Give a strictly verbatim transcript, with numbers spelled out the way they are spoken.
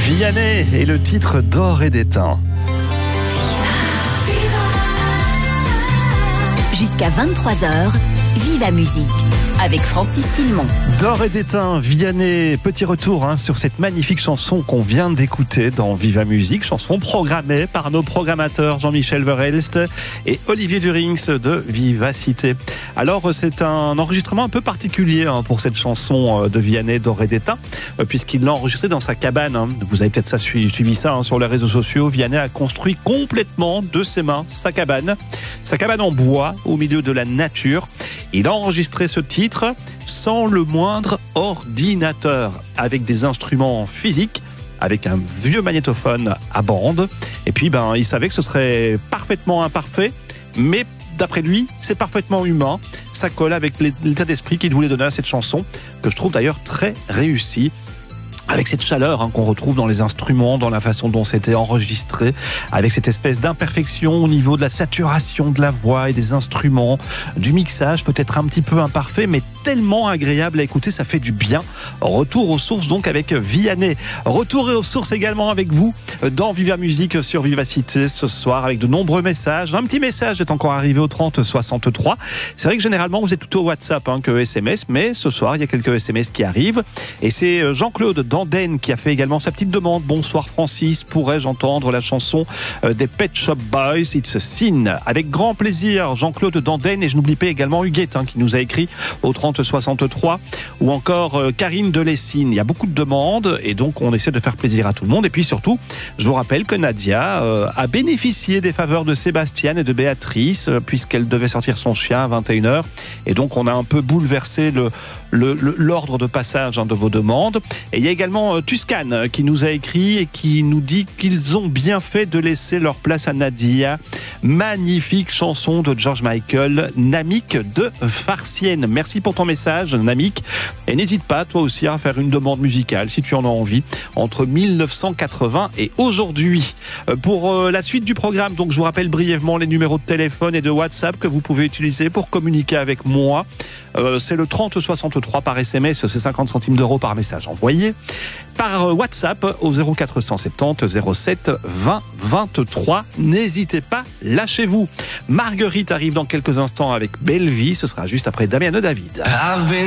Vianney et le titre d'Or et d'étain. Jusqu'à vingt-trois heures, Viva Musique avec Francis Tillemont. D'Or et d'étain, Vianney, petit retour hein, sur cette magnifique chanson qu'on vient d'écouter dans Viva Musique, chanson programmée par nos programmateurs Jean-Michel Verhelst et Olivier Durings de Vivacité. Alors c'est un enregistrement un peu particulier hein, pour cette chanson de Vianney, d'Or et d'étain, puisqu'il l'a enregistré dans sa cabane. Hein. Vous avez peut-être ça, suivi ça hein, sur les réseaux sociaux. Vianney a construit complètement de ses mains sa cabane, sa cabane en bois au milieu de la nature. Il a enregistré ce titre sans le moindre ordinateur, avec des instruments physiques, avec un vieux magnétophone à bande. Et puis, ben, il savait que ce serait parfaitement imparfait, mais d'après lui, c'est parfaitement humain. Ça colle avec l'état d'esprit qu'il voulait donner à cette chanson, que je trouve d'ailleurs très réussie. Avec cette chaleur hein, qu'on retrouve dans les instruments, dans la façon dont c'était enregistré, avec cette espèce d'imperfection au niveau de la saturation de la voix et des instruments, du mixage peut-être un petit peu imparfait, mais tellement agréable à écouter, ça fait du bien. Retour aux sources donc avec Vianney. Retour aux sources également avec vous dans Viva Musique sur Vivacité ce soir, avec de nombreux messages. Un petit message est encore arrivé au trente soixante-trois. C'est vrai que généralement vous êtes plutôt WhatsApp hein, que S M S, mais ce soir il y a quelques S M S qui arrivent. Et c'est Jean-Claude Danden qui a fait également sa petite demande. Bonsoir Francis, pourrais-je entendre la chanson des Pet Shop Boys, It's a Sin? Avec grand plaisir, Jean-Claude Danden. Et je n'oublie pas également Huguette hein, qui nous a écrit au trente soixante-trois, ou encore euh, Karine de Lessine. Il y a beaucoup de demandes et donc on essaie de faire plaisir à tout le monde. Et puis surtout, je vous rappelle que Nadia euh, a bénéficié des faveurs de Sébastien et de Béatrice euh, puisqu'elle devait sortir son chien à vingt et une heures. Et donc on a un peu bouleversé le Le, le, l'ordre de passage hein, de vos demandes. Et il y a également euh, Tuscan euh, qui nous a écrit et qui nous dit qu'ils ont bien fait de laisser leur place à Nadia. Magnifique chanson de George Michael, Namik de Farcienne. Merci pour ton message, Namik. Et n'hésite pas, toi aussi, à faire une demande musicale si tu en as envie, entre mille neuf cent quatre-vingts et aujourd'hui. Euh, pour euh, la suite du programme, donc je vous rappelle brièvement les numéros de téléphone et de WhatsApp que vous pouvez utiliser pour communiquer avec moi. Euh, c'est le trente soixante-trois par S M S, c'est cinquante centimes d'euros par message envoyé. Par WhatsApp au zéro quatre cent soixante-dix zéro sept vingt vingt-trois. N'hésitez pas, lâchez-vous. Marguerite arrive dans quelques instants avec Belle Vie. Ce sera juste après Damien et David.